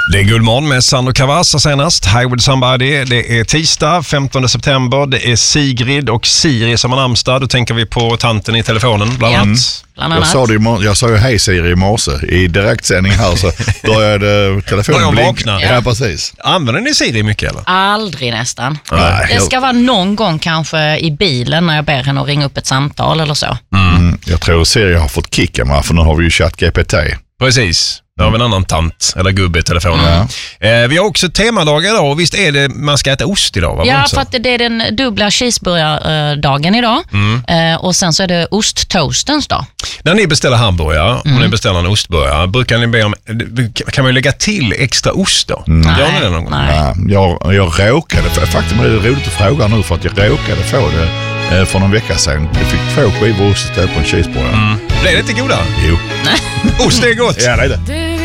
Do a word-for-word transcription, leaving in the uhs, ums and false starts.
Det är Guldmorgon med Sandro Cavazza senast. Hi with somebody. Det är tisdag, femtonde september. Det är Sigrid och Siri som har namnsdag. Då tänker vi på tanten i telefonen, bland ja, annat. Bland annat. Jag sa, det i mor- jag sa ju hej Siri i morse. I direktsändning här så började telefonen blinka. Ja. ja, precis. Använder ni Siri mycket eller? Aldrig nästan. Nej, det ska vara någon gång kanske i bilen när jag ber henne att ringa upp ett samtal eller så. Mm. Jag tror Siri har fått kicken, va? För nu har vi ju ChatGPT. Precis. Då har vi en annan tant eller gubbe i telefonen. Ja. Eh, vi har också temadagar idag och visst är det man ska äta ost idag? Va? Ja, för att det är den dubbla cheeseburgardagen idag. Mm. Eh, och sen så är det osttoastens dag. När ni beställer hamburgare, mm. och ni beställer en ostburgare, brukar ni be om, kan man ju lägga till extra ost då? Mm. Gör ni det någon gång? Nej. Ja, jag, jag råkade, faktiskt är det roligt att fråga nu för att jag råkade få det eh, för någon vecka sedan. Jag fick två skivor ost istället på en cheeseburgare. Mm. Det är lite godare. Jo. Ost är gott. Ja, det är det.